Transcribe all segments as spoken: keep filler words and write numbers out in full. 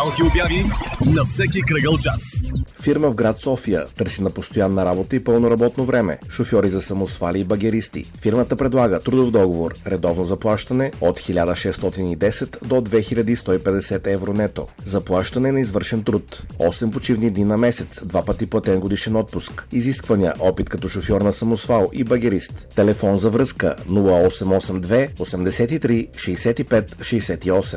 Малки обяви на всеки кръгъл час. Фирма в град София търси на постоянна работа и пълно работно време. Шофьори за самосвали и багеристи. Фирмата предлага трудов договор, редовно заплащане от хиляда шестстотин и десет до две хиляди сто и петдесет евро нето. Заплащане на извършен труд. осем почивни дни на месец, два пъти платен годишен отпуск. Изисквания: опит като шофьор на самосвал и багерист. Телефон за връзка нула осем осем две осемдесет и три шейсет и пет шейсет и осем.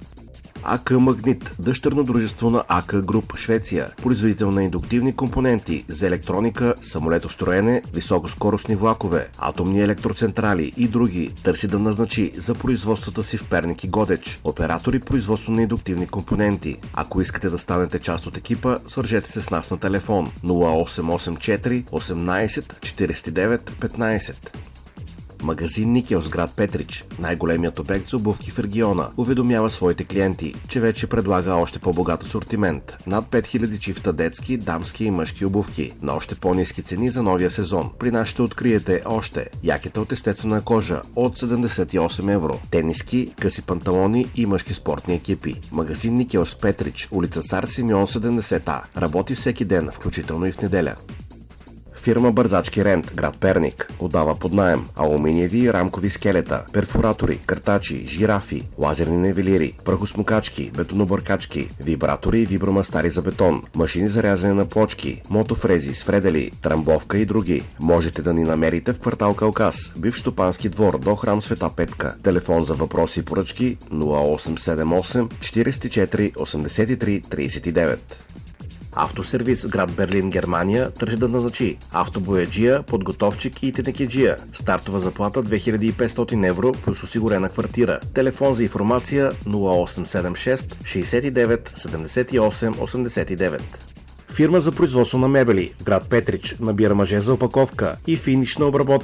АК Магнит, дъщерно дружество на АК Груп, Швеция, производител на индуктивни компоненти за електроника, самолетостроене, високоскоростни влакове, атомни електроцентрали и други, търси да назначи за производствата си в Перник и Годеч оператори производство на индуктивни компоненти. Ако искате да станете част от екипа, свържете се с нас на телефон нула осем осем четири осемнадесет четиридесет и девет петнадесет. Магазин Никелс, град Петрич, най-големият обект за обувки в региона, уведомява своите клиенти, че вече предлага още по-богат асортимент. Над пет хиляди чифта детски, дамски и мъжки обувки на още по-ниски цени за новия сезон. При нас ще откриете още якета от естествена кожа от седемдесет и осем евро, тениски, къси панталони и мъжки спортни екипи. Магазин Никелс, Петрич, улица Цар Симеон седемдесет А. Работи всеки ден, включително и в неделя. Фирма Бързачки Рент, град Перник, отдава под наем алуминиеви и рамкови скелета, перфоратори, картачи, жирафи, лазерни нивелири, прахосмукачки, бетонобъркачки, вибратори и вибромастари за бетон, машини за рязане на плочки, мотофрези, свредели, трамбовка и други. Можете да ни намерите в квартал Калкас, бивш стопански двор до храм Света Петка. Телефон за въпроси и поръчки нула осем седем осем четиридесет и четири осемдесет и три тридесет и девет. Автосервис, град Берлин, Германия, тържи да назначи автобояджия, подготовчик и тенекеджия. Стартова заплата две хиляди и петстотин евро плюс осигурена квартира. Телефон за информация нула осем седем шест шейсет и девет седемдесет и осем осемдесет и девет. Фирма за производство на мебели в град Петрич набира мъже за опаковка и финишна обработка